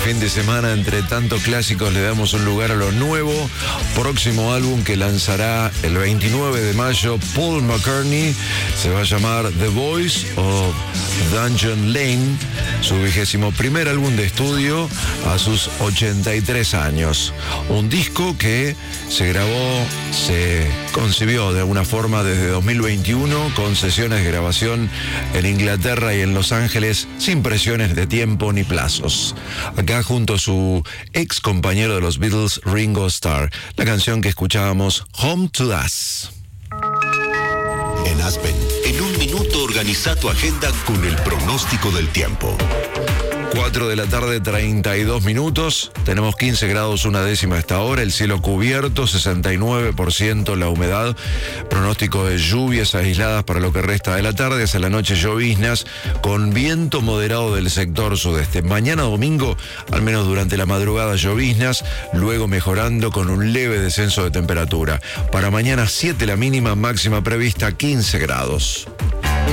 fin de semana, entre tantos clásicos, le damos un lugar a lo nuevo. Próximo álbum que lanzará el 29 de mayo, Paul McCartney. Se va a llamar The Voice of Dungeon Lane, su 21º álbum de estudio a sus 83 años. Un disco que se grabó, se concibió de alguna forma desde 2021 con sesiones de grabación en Inglaterra y en Los Ángeles sin presiones de tiempo ni plazos. Acá junto a su ex compañero de los Beatles, Ringo Starr, la canción que escuchábamos, Home to Us. En Aspen, en un minuto organiza tu agenda con el pronóstico del tiempo. 4 de la tarde, 32 minutos. Tenemos 15 grados, 1/10 a esta hora. El cielo cubierto, 69% la humedad. Pronóstico de lluvias aisladas para lo que resta de la tarde. Hacia la noche lloviznas con viento moderado del sector sudeste. Mañana domingo, al menos durante la madrugada, lloviznas. Luego mejorando con un leve descenso de temperatura. Para mañana 7 la mínima, máxima prevista 15 grados.